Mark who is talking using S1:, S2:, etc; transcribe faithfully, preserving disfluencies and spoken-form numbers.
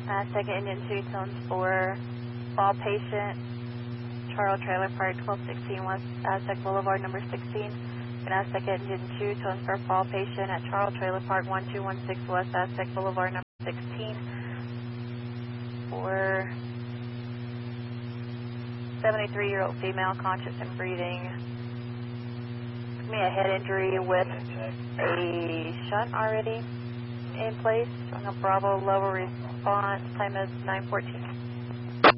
S1: Aztec Engine two, tones for fall patient, Charles Trailer Park, twelve sixteen West Aztec Boulevard, number sixteen. And Aztec Engine two, tones for fall patient at Charles Trailer Park, one two one six West Aztec Boulevard, number sixteen. For seventy-three-year-old female, conscious and breathing. Give me a head injury with a shunt already in place. On a Bravo, lower response. Time is nine fourteen.